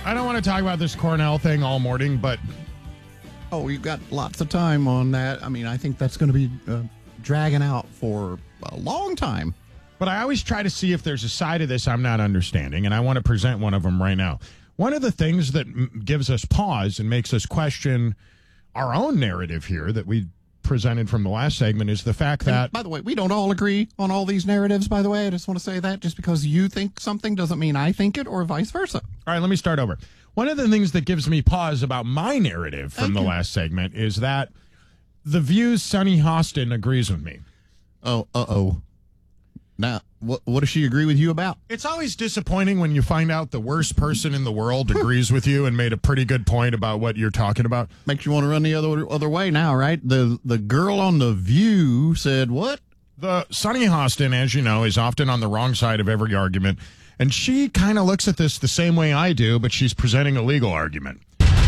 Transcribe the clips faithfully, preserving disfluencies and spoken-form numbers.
I don't want to talk about this Cornell thing all morning, but Oh, we've got lots of time on that. I mean, I think that's going to be uh, dragging out for a long time. but I always try to see if there's a side of this I'm not understanding, and I want to present one of them right now. One of the things that m- gives us pause and makes us question our own narrative here that we presented from the last segment is the fact that... And by the way, we don't all agree on all these narratives, by the way. I just want to say that just because you think something doesn't mean I think it or vice versa. All right, let me start over. One of the things that gives me pause about my narrative from Thank the you. last segment is that the views Sonny Hostin agrees with me. Oh, uh-oh. Now, what, what does she agree with you about? It's always disappointing when you find out the worst person in the world agrees with you and made a pretty good point about what you're talking about. Makes you want to run the other other way now, right? The the girl on The View said what? The Sonny Hostin, as you know, is often on the wrong side of every argument, and she kind of looks at this the same way I do, but she's presenting a legal argument.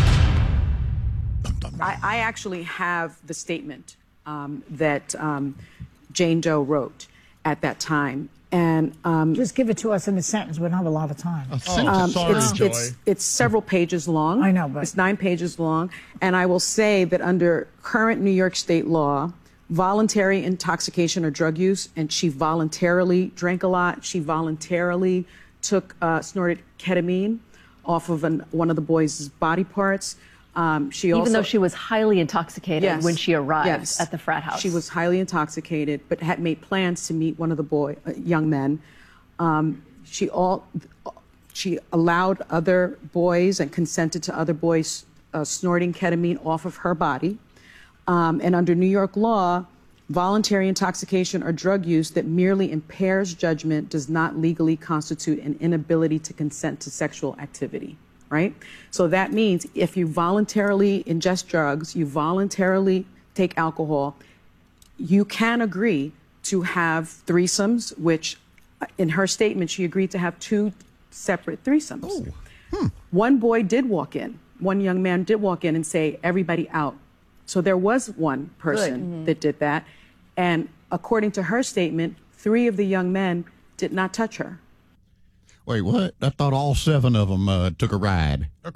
I, I actually have the statement um, that um, Jane Doe wrote at that time. And um, Just give it to us in a sentence. We don't have a lot of time. Oh, um, sorry, it's, Joy. it's, it's several pages long. I know, but- It's nine pages long. And I will say that under current New York State law, voluntary intoxication or drug use, and she voluntarily drank a lot, she voluntarily took, uh, snorted ketamine off of an, one of the boys' body parts. Um, she Even also, though she was highly intoxicated Yes. when she arrived Yes. at the frat house. She was highly intoxicated, but had made plans to meet one of the boy, uh, young men. Um, she all, she allowed other boys and consented to other boys uh, snorting ketamine off of her body. Um, and under New York law, voluntary intoxication or drug use that merely impairs judgment does not legally constitute an inability to consent to sexual activity. Right? So that means if you voluntarily ingest drugs, you voluntarily take alcohol, you can agree to have threesomes, which uh, in her statement, she agreed to have two separate threesomes. Oh, hmm. One boy did walk in. One young man did walk in and say, everybody out. So there was one person that did that. And according to her statement, three of the young men did not touch her. Wait, what? I thought all seven of them uh, took a ride.